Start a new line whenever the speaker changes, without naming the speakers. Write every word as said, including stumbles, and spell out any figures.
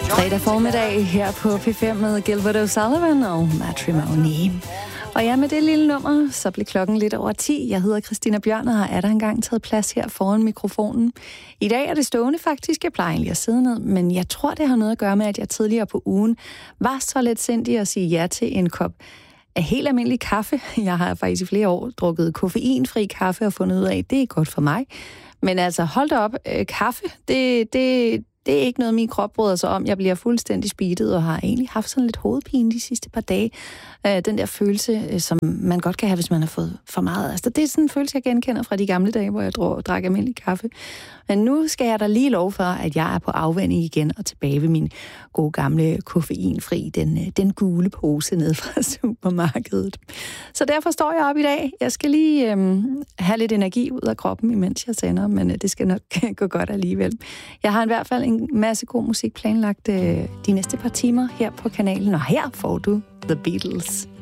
Fredag formiddag her på P fem med Gilbert O'Sullivan og Matrimony. Og ja, med det lille nummer, så blev klokken lidt over ti. Jeg hedder Christina Bjørn og har er der engang taget plads her foran mikrofonen. I dag er det stående faktisk. Jeg plejer egentlig at sidde ned, men jeg tror, det har noget at gøre med, at jeg tidligere på ugen var så let sindig at sige ja til en kop af helt almindelig kaffe. Jeg har faktisk i flere år drukket koffeinfri kaffe og fundet ud af, at det er godt for mig. Men altså, hold da op, øh, kaffe, det, det, det er ikke noget, min krop bryder sig om. Jeg bliver fuldstændig speedet og har egentlig haft sådan lidt hovedpine de sidste par dage. Øh, den der følelse, øh, som man godt kan have, hvis man har fået for meget. Altså, det er sådan en følelse, jeg genkender fra de gamle dage, hvor jeg drak, drak almindelig kaffe. Men nu skal jeg da lige love for, at jeg er på afvanding igen og tilbage ved min gode gamle koffeinfri, den, den gule pose nede fra supermarkedet. Så derfor står jeg op i dag. Jeg skal lige øhm, have lidt energi ud af kroppen, imens jeg sender, men øh, det skal nok gå godt alligevel. Jeg har i hvert fald en masse god musik planlagt øh, de næste par timer her på kanalen, og her får du The Beatles.